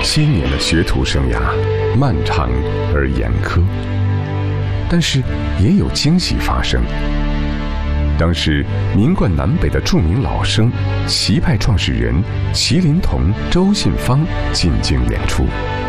7年的学徒生涯，漫长而严苛，但是也有惊喜发生。当时名冠南北的著名老生棋派创始人麒麟童周信芳进京演出，